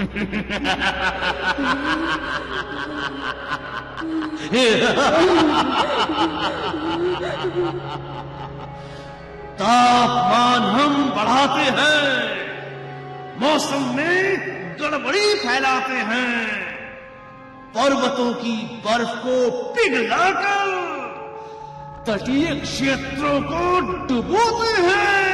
तापमान हम बढ़ाते हैं, मौसम में गड़बड़ी फैलाते हैं, पर्वतों की बर्फ को पिघलाकर तटीय क्षेत्रों को डुबोते हैं।